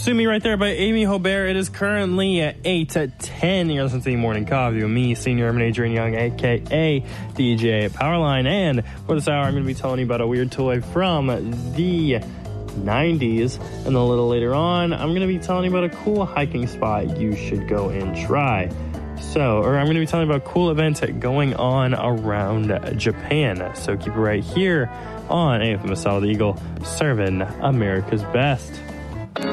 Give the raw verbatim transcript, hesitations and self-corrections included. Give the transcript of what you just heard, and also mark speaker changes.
Speaker 1: Sue Me right there by Amy Hobert. It is currently at eight to ten. You're listening to the Morning Coffee with me, Senior Urban Adrian Young, a k a. D J Powerline. And for this hour, I'm going to be telling you about a weird toy from the nineties. And a little later on, I'm going to be telling you about a cool hiking spot you should go and try. So, or I'm going to be telling you about a cool event going on around Japan. So keep it right here on A F M Solid Eagle, serving America's best.